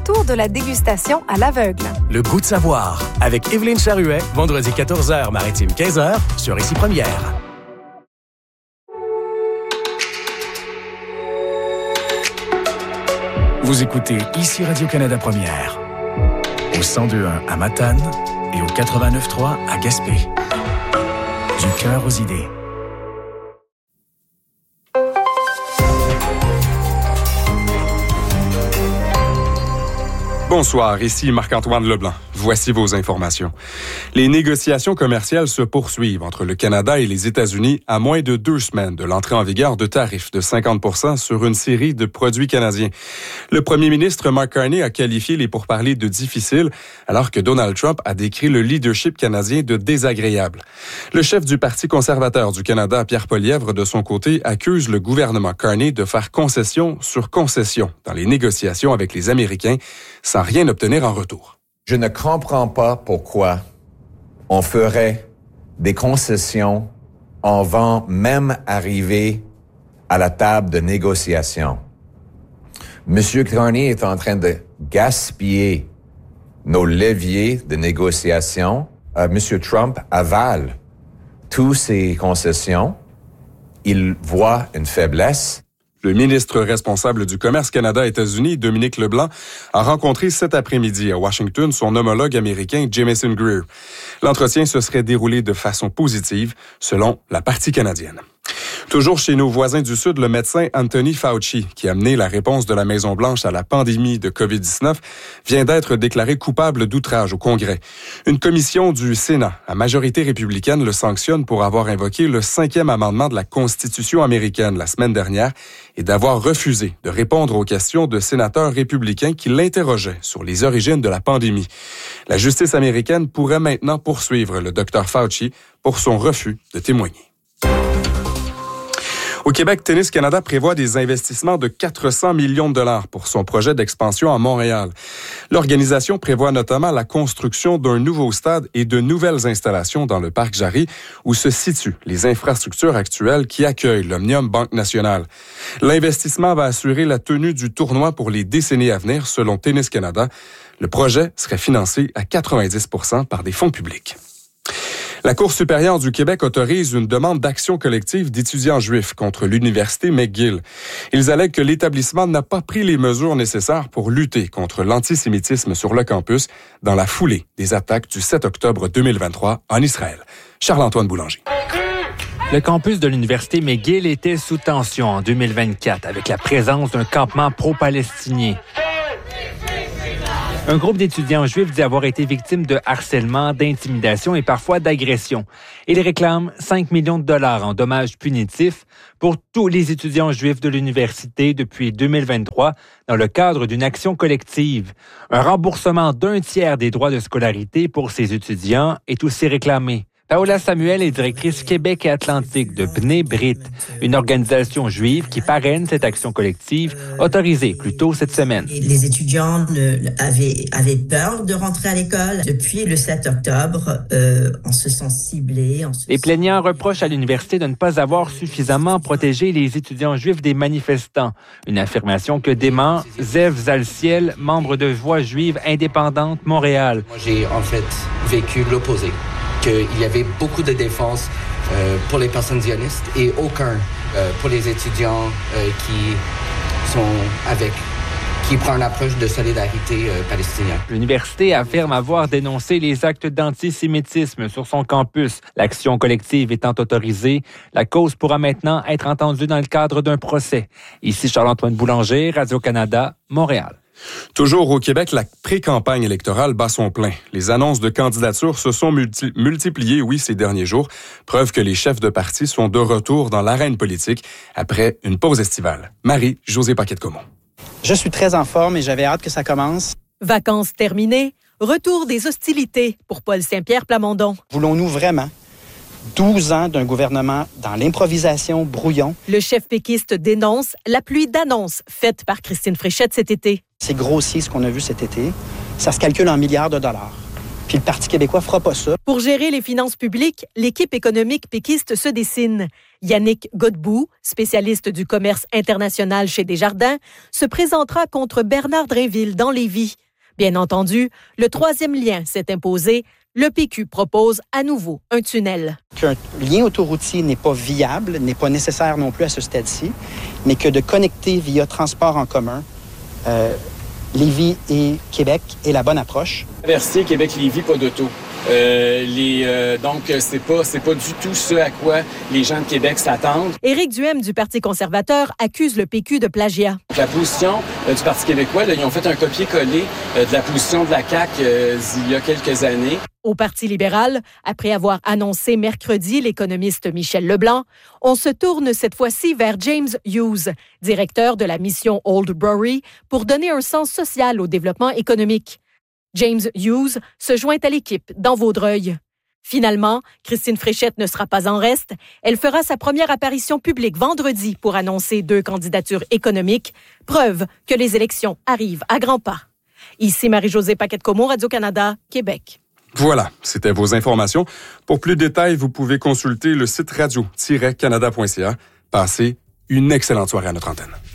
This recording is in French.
retour de la dégustation à l'aveugle. Le goût de savoir, avec Évelyne Charuet, vendredi 14h, Maritime 15h, sur Ici Première. Vous écoutez Ici Radio-Canada Première, au 102.1 à Matane et au 89.3 à Gaspé. Du cœur aux idées. Bonsoir, ici Marc-Antoine Leblanc. Voici vos informations. Les négociations commerciales se poursuivent entre le Canada et les États-Unis à moins de 2 semaines de l'entrée en vigueur de tarifs de 50% sur une série de produits canadiens. Le premier ministre Mark Carney a qualifié les pourparlers de difficiles, alors que Donald Trump a décrit le leadership canadien de désagréable. Le chef du Parti conservateur du Canada, Pierre Poilievre, de son côté, accuse le gouvernement Carney de faire concession sur concession dans les négociations avec les Américains, sans rien obtenir en retour. Je ne comprends pas pourquoi on ferait des concessions avant même arriver à la table de négociation. Monsieur Carney est en train de gaspiller nos leviers de négociation. Monsieur Trump avale toutes ces concessions. Il voit une faiblesse. Le ministre responsable du Commerce Canada-États-Unis, Dominique Leblanc, a rencontré cet après-midi à Washington son homologue américain Jamieson Greer. L'entretien se serait déroulé de façon positive, selon la partie canadienne. Toujours chez nos voisins du Sud, le médecin Anthony Fauci, qui a mené la réponse de la Maison-Blanche à la pandémie de COVID-19, vient d'être déclaré coupable d'outrage au Congrès. Une commission du Sénat, à majorité républicaine, le sanctionne pour avoir invoqué le 5e amendement de la Constitution américaine la semaine dernière et d'avoir refusé de répondre aux questions de sénateurs républicains qui l'interrogeaient sur les origines de la pandémie. La justice américaine pourrait maintenant poursuivre le Dr Fauci pour son refus de témoigner. Au Québec, Tennis Canada prévoit des investissements de 400 millions de dollars pour son projet d'expansion à Montréal. L'organisation prévoit notamment la construction d'un nouveau stade et de nouvelles installations dans le parc Jarry, où se situent les infrastructures actuelles qui accueillent l'Omnium Banque Nationale. L'investissement va assurer la tenue du tournoi pour les décennies à venir, selon Tennis Canada. Le projet serait financé à 90% par des fonds publics. La Cour supérieure du Québec autorise une demande d'action collective d'étudiants juifs contre l'Université McGill. Ils allèguent que l'établissement n'a pas pris les mesures nécessaires pour lutter contre l'antisémitisme sur le campus dans la foulée des attaques du 7 octobre 2023 en Israël. Charles-Antoine Boulanger. Le campus de l'Université McGill était sous tension en 2024 avec la présence d'un campement pro-palestinien. Un groupe d'étudiants juifs dit avoir été victime de harcèlement, d'intimidation et parfois d'agression. Ils réclament 5 millions de dollars en dommages punitifs pour tous les étudiants juifs de l'université depuis 2023 dans le cadre d'une action collective. Un remboursement d'un tiers des droits de scolarité pour ces étudiants est aussi réclamé. Paola Samuel est directrice Québec et Atlantique de Bnei Brit, une organisation juive qui parraine cette action collective autorisée plus tôt cette semaine. Les étudiants avaient peur de rentrer à l'école. Depuis le 7 octobre, on se sent ciblés. Les plaignants reprochent à l'université de ne pas avoir suffisamment protégé les étudiants juifs des manifestants. Une affirmation que dément Zev Zalciel, membre de Voix juive indépendante Montréal. Moi, j'ai en fait vécu l'opposé. Qu'il y avait beaucoup de défense pour les personnes zionistes et aucun pour les étudiants qui prend une approche de solidarité palestinienne. L'université affirme avoir dénoncé les actes d'antisémitisme sur son campus. L'action collective étant autorisée, la cause pourra maintenant être entendue dans le cadre d'un procès. Ici Charles-Antoine Boulanger, Radio-Canada, Montréal. Toujours au Québec, la pré-campagne électorale bat son plein. Les annonces de candidature se sont multipliées, ces derniers jours. Preuve que les chefs de parti sont de retour dans l'arène politique après une pause estivale. Marie-Josée Paquette-Comont. Je suis très en forme et j'avais hâte que ça commence. Vacances terminées, retour des hostilités pour Paul Saint-Pierre Plamondon. Voulons-nous vraiment 12 ans d'un gouvernement dans l'improvisation brouillon? Le chef péquiste dénonce la pluie d'annonces faite par Christine Fréchette cet été. C'est grossier ce qu'on a vu cet été. Ça se calcule en milliards de dollars. Puis le Parti québécois fera pas ça. Pour gérer les finances publiques, l'équipe économique péquiste se dessine. Yannick Godbout, spécialiste du commerce international chez Desjardins, se présentera contre Bernard Drinville dans Lévis. Bien entendu, le troisième lien s'est imposé. Le PQ propose à nouveau un tunnel. Qu'un lien autoroutier n'est pas viable, n'est pas nécessaire non plus à ce stade-ci, mais que de connecter via transport en commun Lévis et Québec est la bonne approche. Traversier Québec-Lévis, pas d'auto. Donc, c'est pas du tout ce à quoi les gens de Québec s'attendent. Éric Duhem du Parti conservateur accuse le PQ de plagiat. La position du Parti québécois, ils ont fait un copier-coller de la position de la CAQ il y a quelques années. Au Parti libéral, après avoir annoncé mercredi l'économiste Michel Leblanc, on se tourne cette fois-ci vers James Hughes, directeur de la mission Oldbury, pour donner un sens social au développement économique. James Hughes se joint à l'équipe dans Vaudreuil. Finalement, Christine Fréchette ne sera pas en reste. Elle fera sa première apparition publique vendredi pour annoncer 2 candidatures économiques, preuve que les élections arrivent à grands pas. Ici Marie-Josée Paquette-Comeau, Radio-Canada, Québec. Voilà, c'était vos informations. Pour plus de détails, vous pouvez consulter le site radio-canada.ca. Passez une excellente soirée à notre antenne.